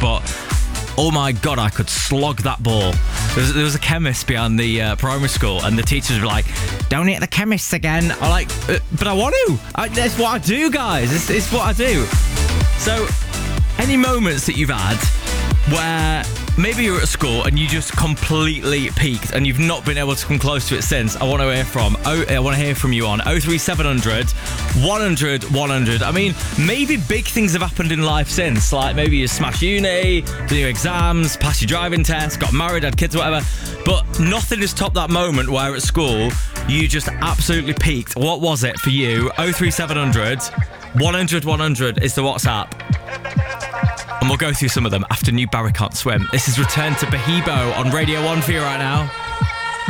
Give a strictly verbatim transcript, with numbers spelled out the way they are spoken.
but oh my God, I could slog that ball. There was, there was a chemist behind the uh, primary school, and the teachers were like, don't eat the chemists again. I'm like, uh, but I want to. I, that's what I do, guys. It's, it's what I do. So, any moments that you've had where maybe you're at school and you just completely peaked and you've not been able to come close to it since, I want to hear from. Oh, I want to hear from you on oh three seven hundred, one hundred, one hundred. I mean, maybe big things have happened in life since, like maybe you smashed uni, did your exams, passed your driving test, got married, had kids, whatever. But nothing has topped that moment where at school you just absolutely peaked. What was it for you? oh three seven hundred, one hundred, one hundred is the WhatsApp. And we'll go through some of them after New Barry Can't Swim. This is Return to Bheebo on Radio one for you right now.